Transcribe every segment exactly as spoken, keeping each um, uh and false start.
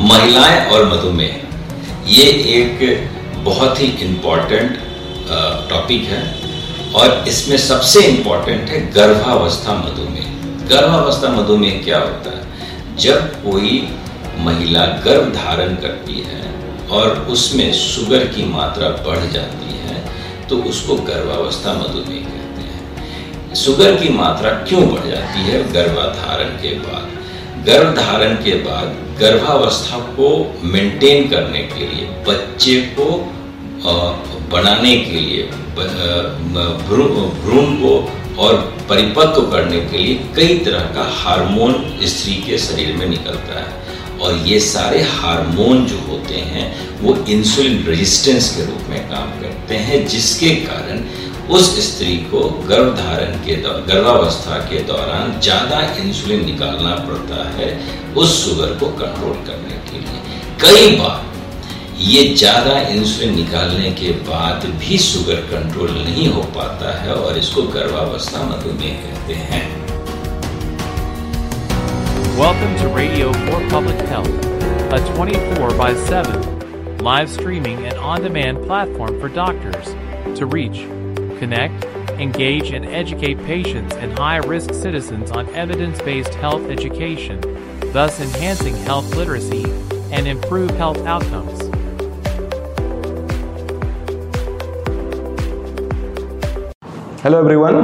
महिलाएं और मधुमेह, ये एक बहुत ही इम्पॉर्टेंट टॉपिक है और इसमें सबसे इम्पॉर्टेंट है गर्भावस्था मधुमेह। गर्भावस्था मधुमेह क्या होता है? जब कोई महिला गर्भ धारण करती है और उसमें शुगर की मात्रा बढ़ जाती है तो उसको गर्भावस्था मधुमेह कहते हैं। शुगर की मात्रा क्यों बढ़ जाती है गर्भधारण के बाद? गर्भधारण के बाद गर्भावस्था को मेंटेन करने के लिए, बच्चे को बनाने के लिए, भ्रूण को और परिपक्व करने के लिए कई तरह का हार्मोन स्त्री के शरीर में निकलता है और ये सारे हार्मोन जो होते हैं वो इंसुलिन रेजिस्टेंस के रूप में काम करते हैं, जिसके कारण उस स्त्री को गर्भधारण के गर्भावस्था के दौरान ज़्यादा इंसुलिन निकालना पड़ता है उस शुगर को कंट्रोल करने के लिए। कई बार ये ज़्यादा इंसुलिन निकालने के बाद भी शुगर कंट्रोल नहीं हो पाता है और इसको गर्भावस्था मधुमेह कहते हैं। Welcome to Radio for Public Health, a twenty-four by seven live streaming and on-demand platform for doctors to reach, connect, engage, and educate patients and high-risk citizens on evidence-based health education, thus enhancing health literacy and improve health outcomes. Hello everyone,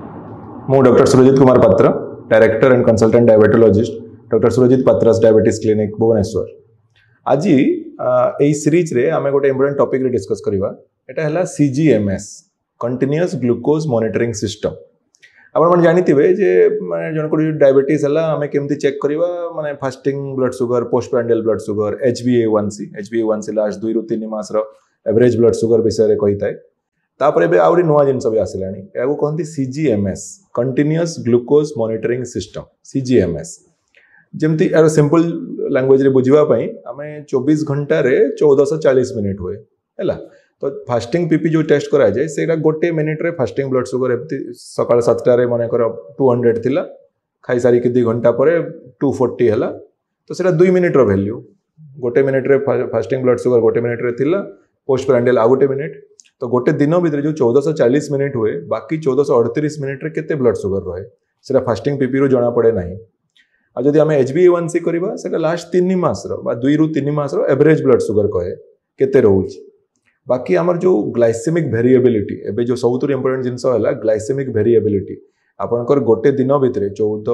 ମୁଁ doctor Surjit Kumar पात्र, director and consultant diabetologist, doctor Surjit पात्रास diabetes clinic Bhubaneswar. आज यही series रे आमे गोटे important topic रे discuss करिवा। एटा हला सीजीएमएस, continuous glucose monitoring system. आपण मन जानिथिबे जे माने जन को डायबिटीज हला आमे केमती चेक करिवा, माने fasting blood sugar, postprandial blood sugar, H B ए वन सी, एच बी ए वन सी लास्ट दुई रु तीन मास रो एवरेज ब्लड शुगर विषय रे कहि थाए। तापर एबे आउरी नुवा जिंस भी आसिलानी, एगो कहंती सीजीएमएस, कंटीन्यूअस ग्लूकोज मॉनिटरिंग सिस्टम, सीजीएमएस। जेमती यार सिंपल लैंग्वेज रे बुझिबा पई आमे चौबीस घंटा रे चौदह सौ चालीस मिनिट हुए हैला। तो फास्टिंग पीपी जो टेस्ट करा जाए सेटा गोटे मिनिट रे फास्टिंग ब्लड शुगर एमती सकाळ सात टा रे माने कर दो सौ थिला, खाई सारी के दो घंटा परे दो सौ चालीस हैला। तो सेटा दो मिनिट रो वैल्यू, गोटे मिनिट रे फास्टिंग ब्लड शुगर गोटे मिनिट रे थिला, पोस्ट प्रांडियल आ गोटे मिनिट। तो गोटे दिन भितर जो चौदह सौ चालीस मिनिट हुए, बाकी चौदह सौ अड़तीस मिनिट रे केते ब्लड शुगर रहे सेटा फास्टिंग पीपी रो जणा पड़े नाही। आ जदि आमे एच बी ए वन सी करबा सेटा लास्ट तीन मास रो बा दुई रु तीन मास रो एवरेज ब्लड शुगर कहे केते रहउची। बाकी हमर जो ग्लाइसेमिक वेरिएबिलिटी, एबे जो सबुतु इंपोर्टेंट जिंस हला ग्लाइसेमिक वेरिएबिलिटी, आपनकर गोटे दिन भितर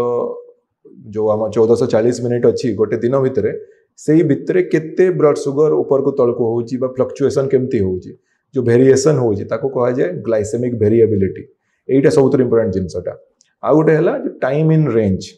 चौदह जो हम चौदह सौ चालीस मिनिट अछि गोटे दिन भितर सेही भितर केते ब्लड शुगर ऊपर को तळ को होउची बा फ्लक्चुएशन केमती होउची, जो वेरिएशन होउची ताको कहा जाय ग्लाइसेमिक वेरिएबिलिटी। एटा सबुतु इंपोर्टेंट जिंसटा। आ गोटे हला टाइम इन रेंज,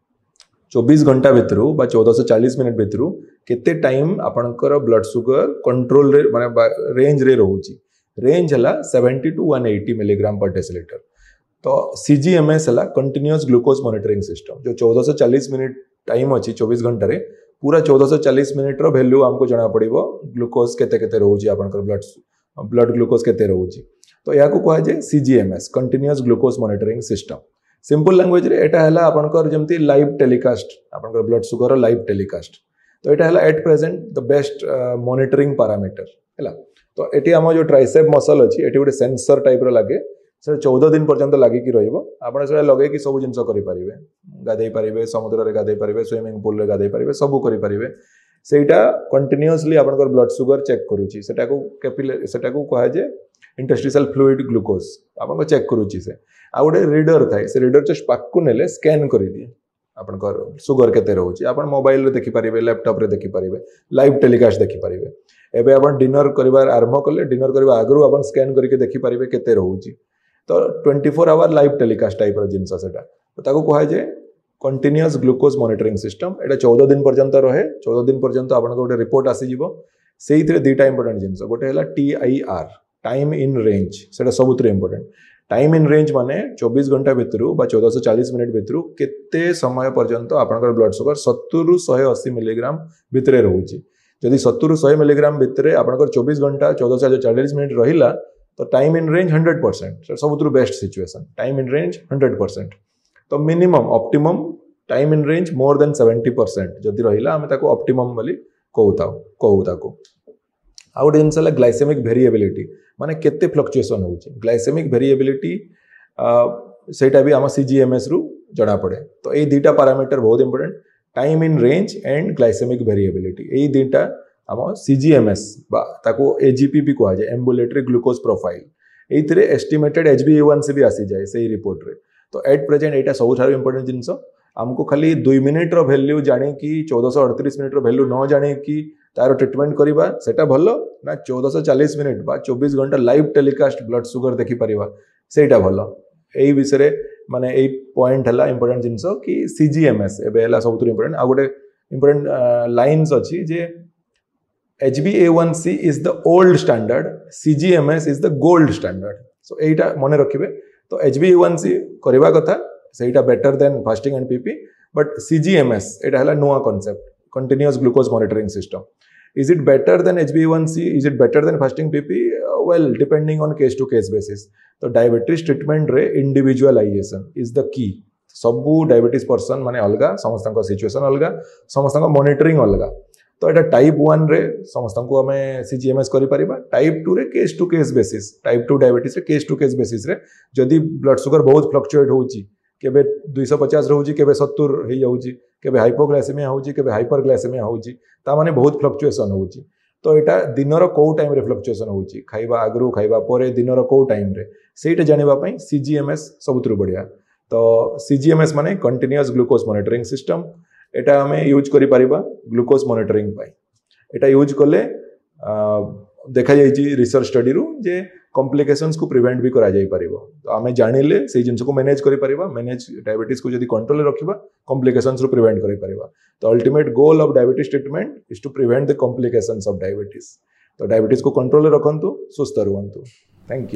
चौबीस घंटा भितर बा चौदह सौ चालीस मिनिट भितर केते टाइम आपनकर ब्लड शुगर कंट्रोल रे माने रेंज रे रहउची। रेंज हला सत्तर टू एक सौ अस्सी मिलीग्राम पर डेसिलीटर। तो सीजीएमएस हला कंटीन्यूअस ग्लूकोज मॉनिटरिंग सिस्टम, जो चौदह सौ चालीस मिनिट टाइम अछि चौबीस घंटा रे, पूरा चौदह सौ चालीस मिनिट रो वैल्यू हमको जणा पड़िबो ग्लूकोज केते केते रहउची, आपनकर ब्लड ब्लड ग्लूकोज केते रहउची। तो या को कहा जाय सीजीएमएस, continuous glucose monitoring system. Simple language रे एटा हला आपनकर जेमती लाइव टेलीकास्ट, आपनकर ब्लड शुगर लाइव टेलीकास्ट। तो एटा हला at present the best monitoring parameter हैला। तो एटी हम जो ट्राइसेप मसल अछि एटी गोटे सेंसर टाइप रो लागे, से चौदह दिन पर्यंत लागि कि रहइबो। आपण से लगे कि सब जिंस करि परिबे, गाधै परिबे, समुद्र रे गाधै परिबे, स्विमिंग पूल रे गाधै परिबे, सब करि परिबे। सेटा कंटीन्यूअसली आपनकर ब्लड शुगर चेक करूची, सेटा को कैपिलरी, सेटा को कहा जे इंटरस्टिशियल फ्लूइड ग्लूकोज आपन चेक करूची। से आ गोटे रीडर थाए, से रीडर जस्ट पाकु नेले स्कैन करि दिए आपनकर शुगर केते रहउची। आपन मोबाइल रे देखि परिबे, लैपटॉप रे देखि परिबे, लाइव टेलीकास्ट देखि परिबे। एबे आपन डिनर करिवार आरंभ कले, डिनर करबा आगरु आपन स्कैन करके देखि परिबे केते रहउची। तो चौबीस आवर लाइव टेलीकास्ट टाइप रो जिंस सेटा। तो ताको कहा जे कंटीन्यूअस ग्लूकोज मॉनिटरिंग सिस्टम। एटा चौदह दिन पर्यंत रहे, चौदह दिन पर्यंत आपन गोटे रिपोर्ट आसी जिवो। सेइथरे दुईटा इंपोर्टेंट जिंस, गोटे हला T I R, time in range, सेटा सबुतरे इंपोर्टेंट। टाइम इन रेंज माने चौबीस घंटा भितर बा चौदह सौ चालीस मिनिट भितर केते समय पर्यंत आपनकर ब्लड शुगर सत्तर रु एक सौ अस्सी मिलीग्राम भितर रहउची। जदि सत्तर रु एक सौ मिलीग्राम भितर आपनकर चौबीस घंटा चौदह सौ चालीस मिनिट रहिला तो time in range hundred percent, सबुतु best situation. Time in range hundred percent. तो minimum optimum time in range more than seventy percent जदि रहिला आमे ताको ऑप्टिमम बोली कहूता कहूता को आ गोटे जिनस है ग्लाइसेमिक वेरिएबिलिटी माने केते फ्लक्चुएसन होउची ग्लाइसेमिक वेरिएबिलिटी सेटा भी आम सीजीएमएस रु जना पड़े तो ये दुटा पैरामीटर बहुत important time in range and glycaemic variability यही दुटा आम सीजीएमएस बा ताको एजीपी भी कहा जाए एम्बुलेटरी ग्लूकोज प्रोफाइल ये एस्टिमेटेड एच बी ए वन सी भी आसी जाए से रिपोर्ट रे तो एट प्रेजेंट यहाँ सब इंपोर्टेंट जिनस आमको खाली दुई मिनिट रो वैल्यू जानी कि चौदह सौ अड़तीस मिनिट रो वैल्यू न जानी कि तार ट्रिटमेंट करवा सेटा भल ना चौदह सौ चालीस मिनिट बा चौबीस घंटा लाइव टेलीकास्ट ब्लड सुगर देखि परिवा सेटा भल यही विषय माने यही पॉइंट है इंपोर्टेंट जिनस कि सीजीएमएस एबे हला सब इंपोर्टेंट आ गोटे इंपोर्टेंट लाइन्स अच्छी जे H B A one C is the old standard सीजीएमएस is the gold standard so यहीटा मन रखिए तो एच बी ए वन सी करवा कथा सेटा better than fasting and PP but सीजीएमएस एटा हला नुआ concept continuous glucose monitoring system is it better than H b A one C is it better than fasting P P uh, well depending on case to case basis तो diabetes treatment रे individualisation is the key सबू diabetes person माने अलगा समस्त situation अलगा समस्त monitoring अलगा तो एटा टाइप वन रे समस्त को हमें सीजीएमएस करि परिबा टाइप टू रे case to case basis type two diabetes रे केस टू केस बेसिस रे जदि ब्लड शुगर बहुत फ्लक्चुएट होउची केबे दो सौ पचास रहउची केबे सत्तर हे जाउची केबे हाइपोग्लाइसेमिया होउची केबे हाइपरग्लाइसेमिया होउची ता माने बहुत फ्लक्चुएशन होउची तो एटा दिनर को टाइम रे फ्लक्चुएशन होउची खाइबा आगरु खाइबा परे दिनर को टाइम रे सेटा जानिबा पई सीजीएमएस सबुतरु बढ़िया तो सीजीएमएस माने कंटीन्यूअस ग्लूकोज मॉनिटरिंग सिस्टम एटा हमें यूज करि परिबा ग्लूकोज मॉनिटरिंग पई एटा यूज करले देखा जाइए रिसर्च स्टडी रु जे कॉम्प्लिकेशंस को प्रिवेंट भी करा जाई परिबो तो आमे जानिले से जिंस को मैनेज करि परिबा मैनेज डायबिटीज को जदी कंट्रोल रखिबा कॉम्प्लिकेशंस रु प्रिवेंट करि परिबा तो ultimate goal of diabetes treatment is to prevent the complications of diabetes तो डायबिटीज को कंट्रोल रखंतु सुस्थ रहंतु थैंक यू।